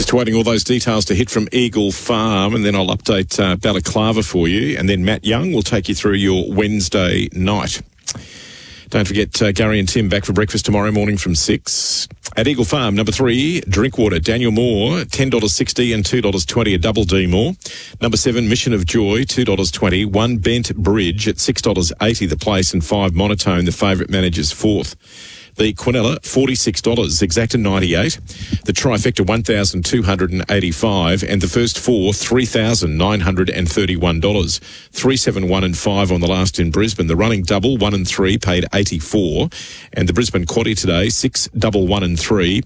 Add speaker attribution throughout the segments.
Speaker 1: Just waiting all those details to hit from Eagle Farm, and then I'll update Balaclava for you, and then Matt Young will take you through your Wednesday night. Don't forget Gary and Tim back for breakfast tomorrow morning from 6. At Eagle Farm, number 3, Drinkwater, Daniel Moore, $10.60 and $2.20 a double D more. Number 7, Mission of Joy, $2.20. 1 Bent Bridge at $6.80 the place, and 5 Monotone, the favourite manager's 4th. The Quinella, $46, Exacta 98. The Trifecta, $1,285. And the first 4, $3,931. 3, 7, 1 and 5 on the last in Brisbane. The running double, 1 and 3, paid $84. And the Brisbane Quaddie today, 6, double 1 and 3,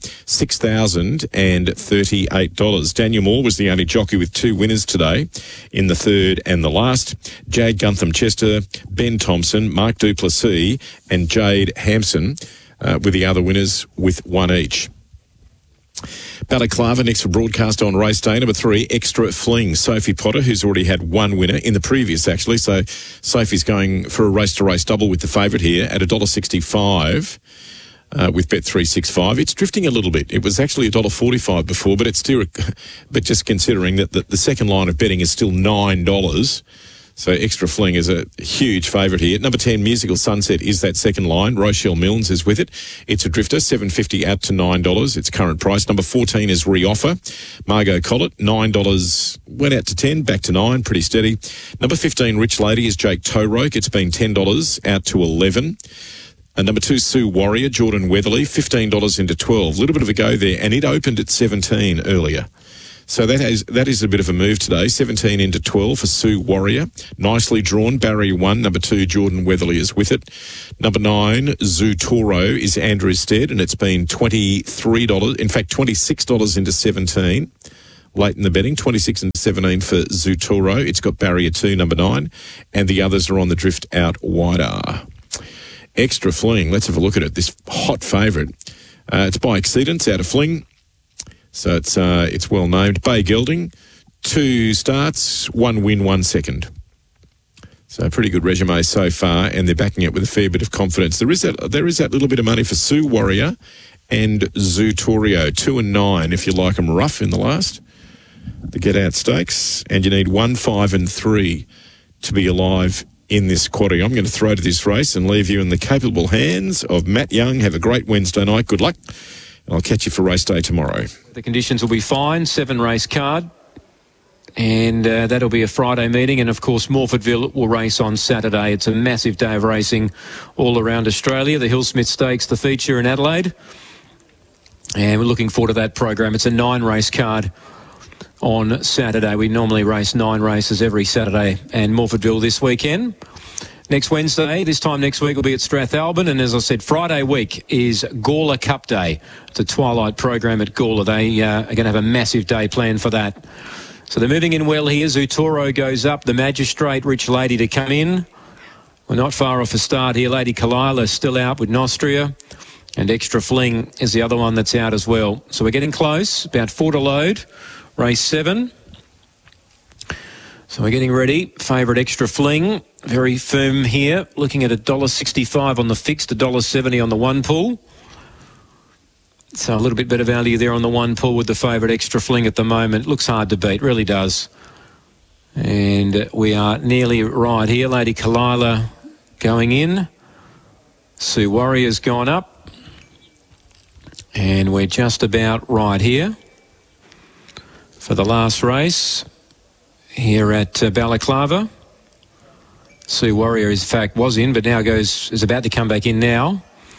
Speaker 1: $6,038. Daniel Moore was the only jockey with 2 winners today in the third and the last. Jag Guntham Chester, Ben Thompson, Mark Duplessis and Jade Hampson with the other winners with 1 each. Balaclava next for broadcast on race day. Number 3, Extra Fling. Sophie Potter, who's already had 1 winner in the previous, actually. So Sophie's going for a race-to-race double with the favourite here at $1.65 with Bet365. It's drifting a little bit. It was actually $1.45 before, but it's still, but just considering that the second line of betting is still $9. So Extra Fling is a huge favourite here. Number 10, Musical Sunset is that second line. Rochelle Milnes is with it. It's a drifter, $7.50 out to $9. Its current price. Number 14 is Reoffer. Margot Collett, $9. Went out to 10, back to 9, pretty steady. Number 15, Rich Lady, is Jake Towroke. It's been $10 out to 11. And number 2, Sue Warrior, Jordan Weatherly, $15 into 12. A little bit of a go there, and it opened at 17 earlier. So that is a bit of a move today. 17 into 12 for Sue Warrior. Nicely drawn. Barrier 1. Number 2, Jordan Weatherly is with it. Number 9, Zootoro is Andrew Stead, and it's been $23. In fact, $26 into 17. Late in the betting, 26 and 17 for Zootoro. It's got Barrier 2, number 9, and the others are on the drift out wider. Extra Fling. Let's have a look at it. This hot favourite. It's by Exceedance out of Fling. So it's well named. Bay Gelding, 2 starts, 1 win, 1 second. So a pretty good resume so far, and they're backing it with a fair bit of confidence. There is that little bit of money for Sue Warrior and Zootorio, 2 and 9 if you like them rough in the last. The Get Out Stakes, and you need 1, 5 and 3 to be alive in this quaddie. I'm going to throw to this race and leave you in the capable hands of Matt Young. Have a great Wednesday night. Good luck. I'll catch you for race day tomorrow.
Speaker 2: The conditions will be fine. 7 race card. And that'll be a Friday meeting. And, of course, Morfordville will race on Saturday. It's a massive day of racing all around Australia. The Hillsmith Stakes, the feature in Adelaide. And we're looking forward to that program. It's a 9 race card on Saturday. We normally race 9 races every Saturday. And Morfordville this weekend. Next Wednesday, this time next week, will be at Strathalbyn. And as I said, Friday week is Gawler Cup Day. It's a twilight program at Gawler. They are going to have a massive day planned for that. So they're moving in well here. Zootoro goes up. The Magistrate, Rich Lady to come in. We're not far off a start here. Lady Kalila still out with Nostria. And Extra Fling is the other one that's out as well. So we're getting close. About 4 to load. Race 7. So we're getting ready. Favourite Extra Fling. Very firm here. Looking at $1.65 on the fixed, $1.70 on the 1 pull. So a little bit better value there on the 1 pull with the favourite Extra Fling at the moment. Looks hard to beat, really does. And we are nearly right here. Lady Kalila going in. Sue Warrior's gone up. And we're just about right here for the last race here at Balaclava. Sue Warrior, in fact, was in, but now is about to come back in now.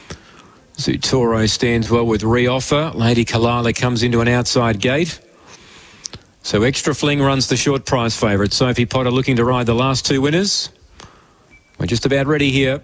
Speaker 2: Zootoro stands well with Reoffer. Lady Kalila comes into an outside gate. So Extra Fling runs the short price favourite. Sophie Potter looking to ride the last 2 winners. We're just about ready here.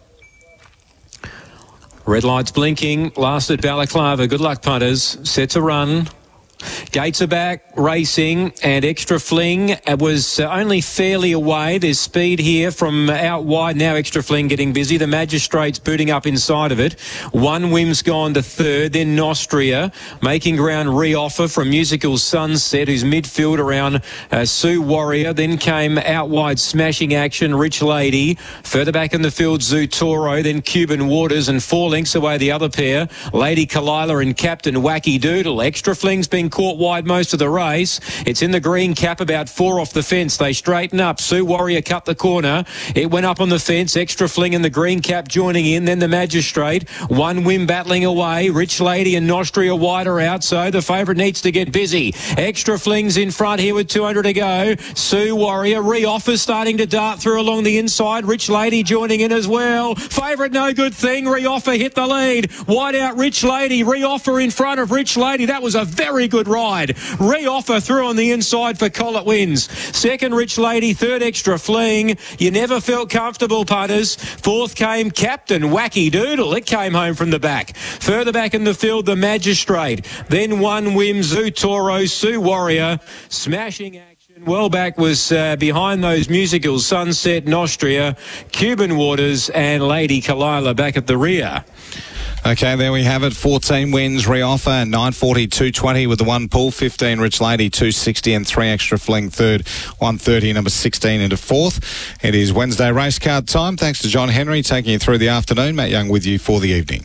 Speaker 2: Red lights blinking. Last at Balaclava. Good luck, punters. Set to run. Gates are back, racing, and Extra Fling was only fairly away. There's speed here from out wide. Now Extra Fling getting busy. The Magistrate's booting up inside of it. 1 Whim's gone to 3rd. Then Nostria making ground. Reoffer from Musical Sunset, who's midfield around Sue Warrior. Then came out wide Smashing Action, Rich Lady. Further back in the field, Zootoro. Then Cuban Waters, and 4 lengths away the other pair. Lady Kalila and Captain Wacky Doodle. Extra Fling's been caught wide most of the race. It's in the green cap, about 4 off the fence. They straighten up. Sue Warrior cut the corner. It went up on the fence. Extra Fling and the green cap joining in. Then the Magistrate. One Win battling away. Rich Lady and Nostria wider out. So the favourite needs to get busy. Extra Fling's in front here with 200 to go. Sue Warrior. Reoffer starting to dart through along the inside. Rich Lady joining in as well. Favourite No Good Thing. Reoffer hit the lead. Wide out Rich Lady. Reoffer in front of Rich Lady. That was a very good ride. Reoffer through on the inside for Collett wins. Second Rich Lady. Third Extra Fling. You never felt comfortable, punters. Fourth came Captain Wacky Doodle. It came home from the back. Further back in the field, the Magistrate. Then One Whim, Zoo Toro, Sue Warrior. Smashing action. Well back was behind those musicals, Sunset, Nostria, Cuban Waters and Lady Kalila back at the rear.
Speaker 3: Okay, there we have it. 14 wins, Reoffer, 940, 220 with the 1 pull, 15 Rich Lady, 260 and 3 Extra Fling third, 130 number 16 into fourth. It is Wednesday race card time. Thanks to John Henry taking you through the afternoon. Matt Young with you for the evening.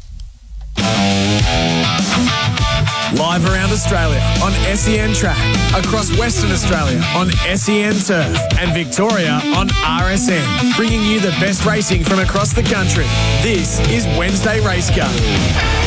Speaker 4: Live around Australia on SEN Track, across Western Australia on SEN Turf, and Victoria on RSN, bringing you the best racing from across the country. This is Wednesday Race Card.